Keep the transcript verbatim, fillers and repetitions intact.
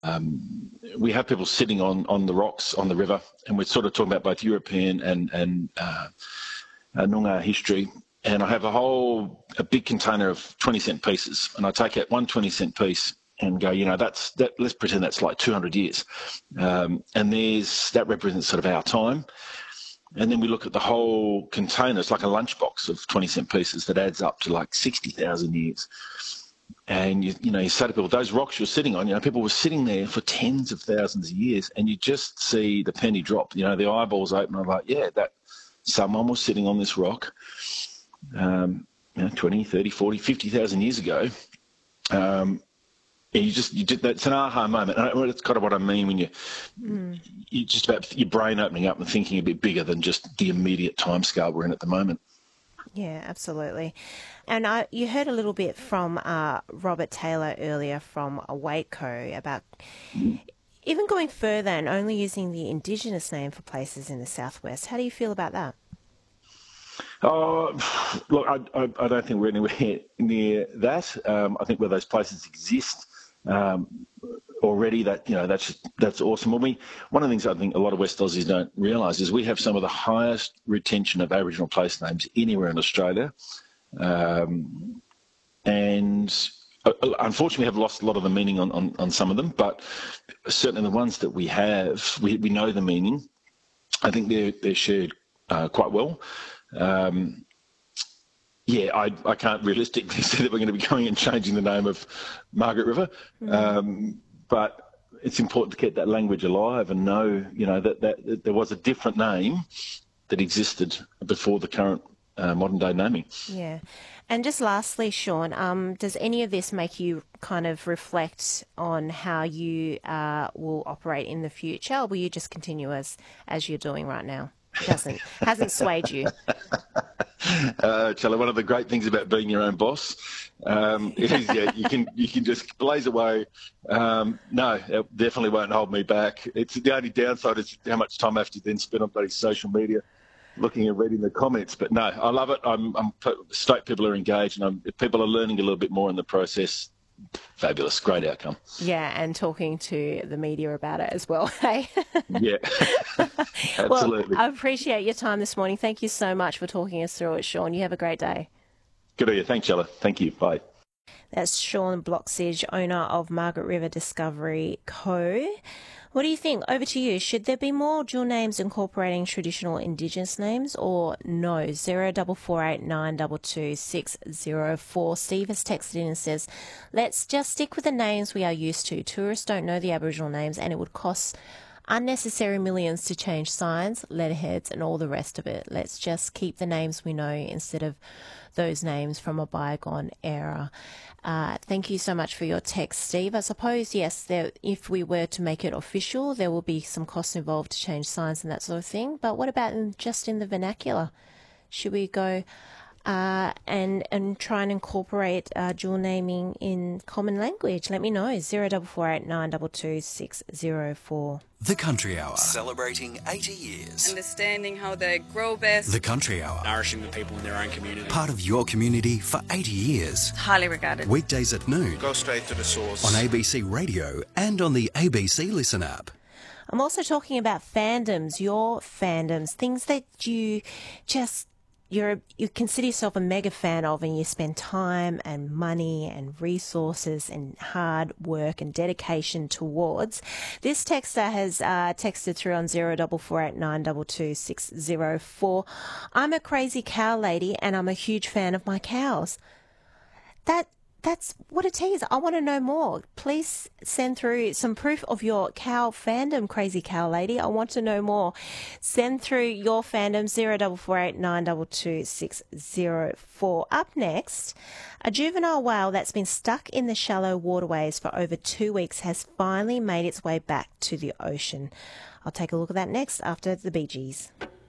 um, we have people sitting on, on the rocks on the river, and we're sort of talking about both European and, and uh, uh, Noongar history. And I have a whole, a big container of twenty cent pieces, and I take out one twenty cent piece and go, you know, that's, that, let's pretend that's like two hundred years. Um, and there's, that represents sort of our time. And then we look at the whole container. It's like a lunchbox of twenty cent pieces that adds up to like sixty thousand years. And, you, you know, you say to people, those rocks you're sitting on, you know, people were sitting there for tens of thousands of years, and you just see the penny drop. You know, the eyeballs open. I'm like, yeah, that someone was sitting on this rock, um, you know, twenty, thirty, forty, fifty thousand years ago. Um, and you just, you did, that's an aha moment. And that's kind of what I mean when you, mm. you just about your brain opening up and thinking a bit bigger than just the immediate timescale we're in at the moment. Yeah, absolutely. And I, you heard a little bit from uh, Robert Taylor earlier from Waco about even going further and only using the Indigenous name for places in the southwest. How do you feel about that? Oh, look, I, I, I don't think we're anywhere near that. Um, I think where those places exist um, already, that you know, that's that's awesome. Well, we, one of the things I think a lot of West Aussies don't realise is we have some of the highest retention of Aboriginal place names anywhere in Australia, um, and uh, unfortunately, we have lost a lot of the meaning on, on, on some of them. But certainly, the ones that we have, we, we know the meaning. I think they're they're shared uh, quite well. Um, yeah, I, I can't realistically say that we're going to be going and changing the name of Margaret River, mm. um, but it's important to keep that language alive and know, you know, that, that, that there was a different name that existed before the current uh, modern day naming. Yeah. And just lastly, Sean, um, does any of this make you kind of reflect on how you uh, will operate in the future, or will you just continue as, as you're doing right now? It doesn't, hasn't swayed you. Uh, Charlie, one of the great things about being your own boss um, is yeah, you can you can just blaze away. Um, no, it definitely won't hold me back. It's the only downside is how much time I have to then spend on bloody social media, looking and reading the comments. But no, I love it. I'm, I'm stoked people are engaged, and I'm, if people are learning a little bit more in the process, fabulous, great outcome. Yeah, and talking to the media about it as well, hey? Yeah, absolutely. Well, I appreciate your time this morning. Thank you so much for talking us through it, Sean. You have a great day. Good on you. Thanks, Chella. Thank you. Bye. That's Sean Bloxage, owner of Margaret River Discovery Co. What do you think? Over to you. Should there be more dual names incorporating traditional Indigenous names, or no? Zero double four eight nine double two six zero four. Steve has texted in and says, let's just stick with the names we are used to. Tourists don't know the Aboriginal names, and it would cost unnecessary millions to change signs, letterheads, and all the rest of it. Let's just keep the names we know instead of those names from a bygone era. Uh, thank you so much for your text, Steve. I suppose, yes, there, if we were to make it official, there will be some costs involved to change signs and that sort of thing. But what about in, just in the vernacular? Should we go uh, and and try and incorporate uh, dual naming in common language? Let me know. Zero double four eight nine double two six zero four. The Country Hour, celebrating eighty years. Understanding how they grow best. The Country Hour, nourishing the people in their own community. Part of your community for eighty years. Highly regarded. Weekdays at noon. Go straight to the source. On A B C Radio and on the A B C Listen app. I'm also talking about fandoms, your fandoms, things that you just You're, you consider yourself a mega fan of, and you spend time and money and resources and hard work and dedication towards. This texter has uh, texted through on zero double four eight nine double two six zero four. I'm a crazy cow lady, and I'm a huge fan of my cows. That That's what it is. I want to know more. Please send through some proof of your cow fandom, crazy cow lady. I want to know more. Send through your fandom, zero double four eight nine double two six zero four. Up next, a juvenile whale that's been stuck in the shallow waterways for over two weeks has finally made its way back to the ocean. I'll take a look at that next after the Bee Gees.